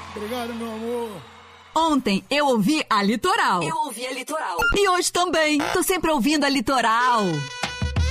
Obrigado, meu amor. Ontem eu ouvi a Litoral. Eu ouvi a Litoral. E hoje também. Tô sempre ouvindo a Litoral.